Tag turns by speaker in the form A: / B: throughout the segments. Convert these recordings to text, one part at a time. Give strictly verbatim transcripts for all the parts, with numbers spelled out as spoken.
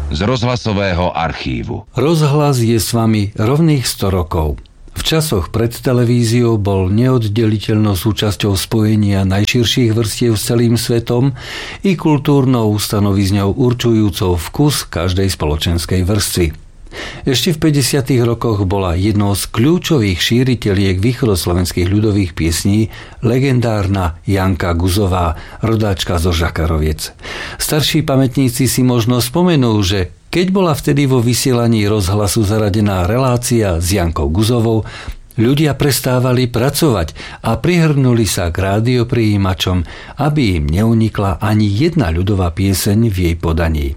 A: z rozhlasového archívu.
B: Rozhlas je s vami rovných sto rokov. V časoch pred televíziou bol neoddeliteľnou súčasťou spojenia najširších vrstiev s celým svetom i kultúrnou ustanovizňou určujúcou vkus každej spoločenskej vrstvy. Ešte v päťdesiatych rokoch bola jednou z kľúčových šíriteľiek východoslovenských ľudových piesní legendárna Janka Guzová, rodáčka zo Žakaroviec. Starší pamätníci si možno spomenú, že keď bola vtedy vo vysielaní rozhlasu zaradená relácia s Jankou Guzovou, ľudia prestávali pracovať a prihrnuli sa k rádioprijímačom, aby im neunikla ani jedna ľudová pieseň v jej podaní.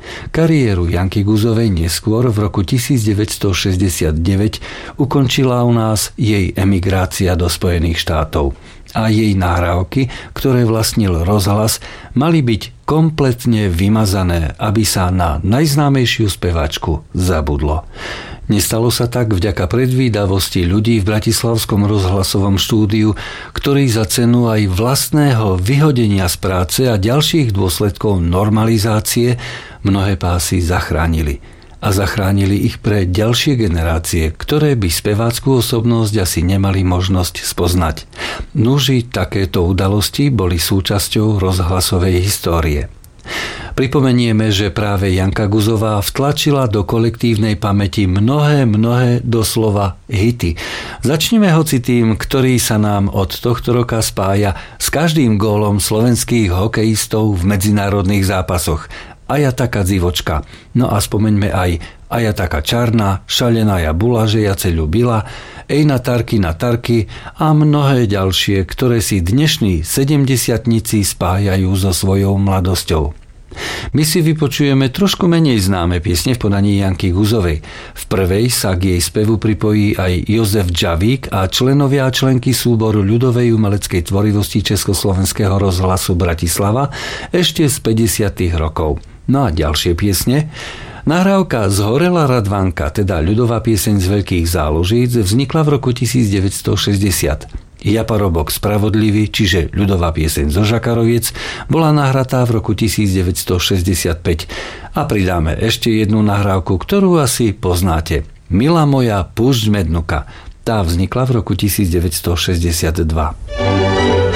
B: Kariéru Janky Guzovej neskôr v roku devätnásťstošesťdesiatdeväť ukončila u nás jej emigrácia do Spojených štátov a jej nahrávky, ktoré vlastnil rozhlas, mali byť kompletne vymazané, aby sa na najznámejšiu speváčku zabudlo. Nestalo sa tak vďaka predvídavosti ľudí v bratislavskom rozhlasovom štúdiu, ktorí za cenu aj vlastného vyhodenia z práce a ďalších dôsledkov normalizácie mnohé pásy zachránili. A zachránili ich pre ďalšie generácie, ktoré by speváckú osobnosť asi nemali možnosť spoznať. Nuži takéto udalosti boli súčasťou rozhlasovej histórie. Pripomenieme, že práve Janka Guzová vtlačila do kolektívnej pamäti mnohé, mnohé doslova hity. Začneme hoci tým, ktorý sa nám od tohto roka spája s každým gólom slovenských hokejistov v medzinárodných zápasoch. A ja taká dzivočka. No a spomeňme aj a ja taká čarná, šalená ja bula, že ja ceľu byla, ej na tarky na tarky a mnohé ďalšie, ktoré si dnešní sedemdesiatnici spájajú so svojou mladosťou. My si vypočujeme trošku menej známe piesne v podaní Janky Guzovej. V prvej sa k jej spevu pripojí aj Jozef Džavík a členovia a členky súboru ľudovej umeleckej tvorivosti Československého rozhlasu Bratislava ešte z päťdesiatych rokov. No a ďalšie piesne. Nahrávka Zhorela Radvanka, teda ľudová pieseň z Veľkých Zálužíc, vznikla v roku devätnásťstošesťdesiat. Japarobok Spravodlivý, čiže ľudová pieseň zo Žakaroviec, bola nahratá v roku devätnásťstošesťdesiatpäť. A pridáme ešte jednu nahrávku, ktorú asi poznáte. Milá moja, púšť Mednuka. Tá vznikla v roku devätnásťstošesťdesiatdva.